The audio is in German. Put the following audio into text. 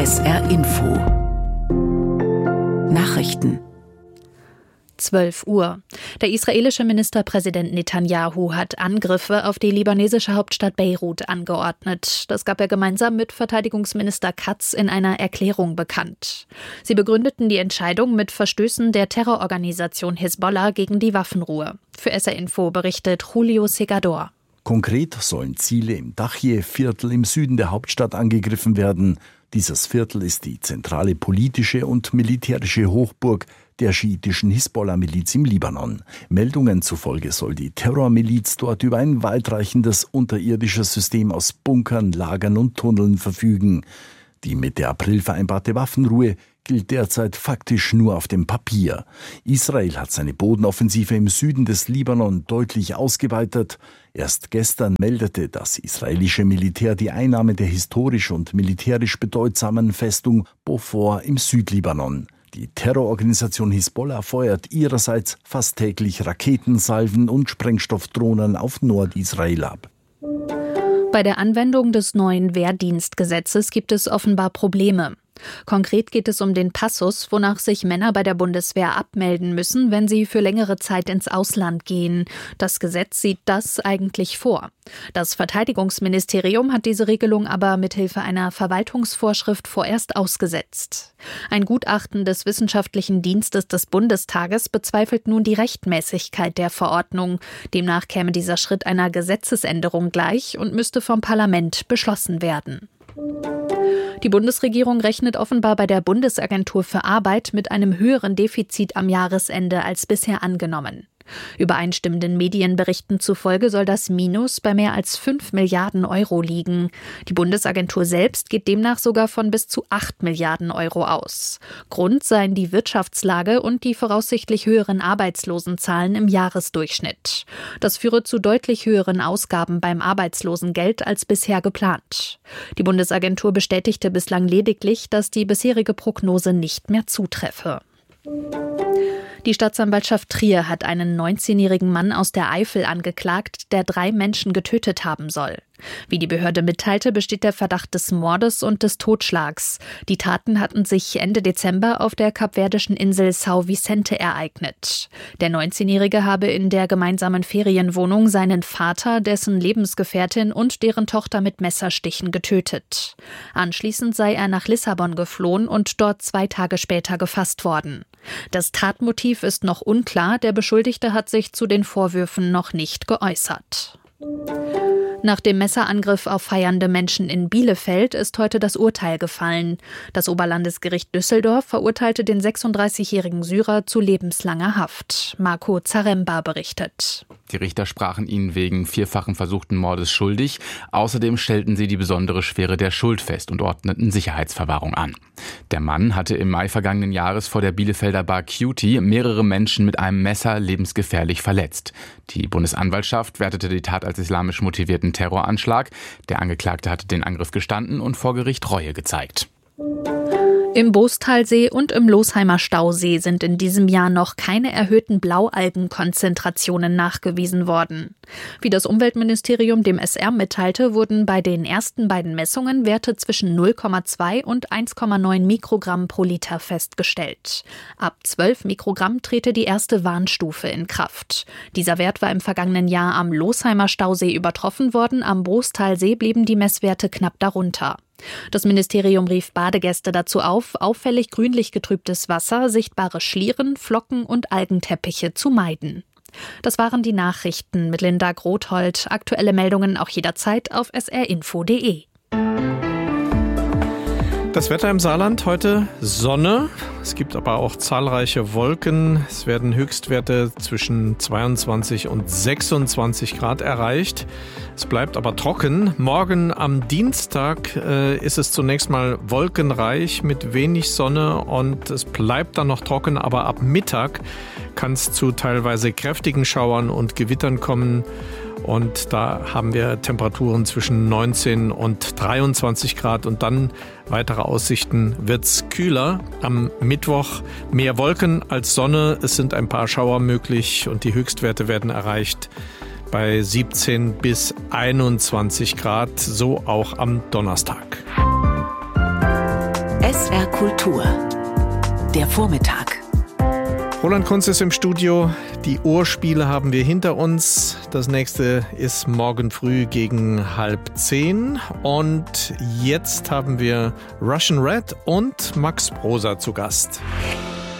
SR Info Nachrichten 12 Uhr. Der israelische Ministerpräsident Netanyahu hat Angriffe auf die libanesische Hauptstadt Beirut angeordnet. Das gab er gemeinsam mit Verteidigungsminister Katz in einer Erklärung bekannt. Sie begründeten die Entscheidung mit Verstößen der Terrororganisation Hisbollah gegen die Waffenruhe. Für SR Info berichtet Julio Segador. Konkret sollen Ziele im Dachje-Viertel im Süden der Hauptstadt angegriffen werden. Dieses Viertel ist die zentrale politische und militärische Hochburg der schiitischen Hisbollah-Miliz im Libanon. Meldungen zufolge soll die Terrormiliz dort über ein weitreichendes unterirdisches System aus Bunkern, Lagern und Tunneln verfügen. Die Mitte April vereinbarte Waffenruhe gilt derzeit faktisch nur auf dem Papier. Israel hat seine Bodenoffensive im Süden des Libanon deutlich ausgeweitet. Erst gestern meldete das israelische Militär die Einnahme der historisch und militärisch bedeutsamen Festung Beaufort im Südlibanon. Die Terrororganisation Hisbollah feuert ihrerseits fast täglich Raketensalven und Sprengstoffdrohnen auf Nordisrael ab. Bei der Anwendung des neuen Wehrdienstgesetzes gibt es offenbar Probleme. Konkret geht es um den Passus, wonach sich Männer bei der Bundeswehr abmelden müssen, wenn sie für längere Zeit ins Ausland gehen. Das Gesetz sieht das eigentlich vor. Das Verteidigungsministerium hat diese Regelung aber mithilfe einer Verwaltungsvorschrift vorerst ausgesetzt. Ein Gutachten des Wissenschaftlichen Dienstes des Bundestages bezweifelt nun die Rechtmäßigkeit der Verordnung. Demnach käme dieser Schritt einer Gesetzesänderung gleich und müsste vom Parlament beschlossen werden. Die Bundesregierung rechnet offenbar bei der Bundesagentur für Arbeit mit einem höheren Defizit am Jahresende als bisher angenommen. Übereinstimmenden Medienberichten zufolge soll das Minus bei mehr als 5 Milliarden Euro liegen. Die Bundesagentur selbst geht demnach sogar von bis zu 8 Milliarden Euro aus. Grund seien die Wirtschaftslage und die voraussichtlich höheren Arbeitslosenzahlen im Jahresdurchschnitt. Das führe zu deutlich höheren Ausgaben beim Arbeitslosengeld als bisher geplant. Die Bundesagentur bestätigte bislang lediglich, dass die bisherige Prognose nicht mehr zutreffe. Die Staatsanwaltschaft Trier hat einen 19-jährigen Mann aus der Eifel angeklagt, der 3 Menschen getötet haben soll. Wie die Behörde mitteilte, besteht der Verdacht des Mordes und des Totschlags. Die Taten hatten sich Ende Dezember auf der kapverdischen Insel São Vicente ereignet. Der 19-Jährige habe in der gemeinsamen Ferienwohnung seinen Vater, dessen Lebensgefährtin und deren Tochter mit Messerstichen getötet. Anschließend sei er nach Lissabon geflohen und dort 2 Tage später gefasst worden. Das Tatmotiv ist noch unklar, der Beschuldigte hat sich zu den Vorwürfen noch nicht geäußert. Nach dem Messerangriff auf feiernde Menschen in Bielefeld ist heute das Urteil gefallen. Das Oberlandesgericht Düsseldorf verurteilte den 36-jährigen Syrer zu lebenslanger Haft. Marco Zaremba berichtet. Die Richter sprachen ihn wegen 4-fachen versuchten Mordes schuldig. Außerdem stellten sie die besondere Schwere der Schuld fest und ordneten Sicherheitsverwahrung an. Der Mann hatte im Mai vergangenen Jahres vor der Bielefelder Bar Cutie mehrere Menschen mit einem Messer lebensgefährlich verletzt. Die Bundesanwaltschaft wertete die Tat als islamisch motivierten Terroranschlag. Der Angeklagte hatte den Angriff gestanden und vor Gericht Reue gezeigt. Im Boostalsee und im Losheimer Stausee sind in diesem Jahr noch keine erhöhten Blaualgenkonzentrationen nachgewiesen worden. Wie das Umweltministerium dem SR mitteilte, wurden bei den ersten beiden Messungen Werte zwischen 0,2 und 1,9 Mikrogramm pro Liter festgestellt. Ab 12 Mikrogramm trete die erste Warnstufe in Kraft. Dieser Wert war im vergangenen Jahr am Losheimer Stausee übertroffen worden, am Boostalsee blieben die Messwerte knapp darunter. Das Ministerium rief Badegäste dazu auf, auffällig grünlich getrübtes Wasser, sichtbare Schlieren, Flocken und Algenteppiche zu meiden. Das waren die Nachrichten mit Linda Grothold. Aktuelle Meldungen auch jederzeit auf srinfo.de. Das Wetter im Saarland heute Sonne. Es gibt aber auch zahlreiche Wolken. Es werden Höchstwerte zwischen 22 und 26 Grad erreicht. Es bleibt aber trocken. Morgen am Dienstag ist es zunächst mal wolkenreich mit wenig Sonne und es bleibt dann noch trocken. Aber ab Mittag kann es zu teilweise kräftigen Schauern und Gewittern kommen. Und da haben wir Temperaturen zwischen 19 und 23 Grad und dann weitere Aussichten wird's kühler. Am Mittwoch mehr Wolken als Sonne. Es sind ein paar Schauer möglich und die Höchstwerte werden erreicht bei 17 bis 21 Grad, so auch am Donnerstag. SR Kultur. Der Vormittag. Roland Kunz ist im Studio. Die Urspiele haben wir hinter uns. Das nächste ist morgen früh gegen 9:30. Und jetzt haben wir Russian Red und Max Prosa zu Gast.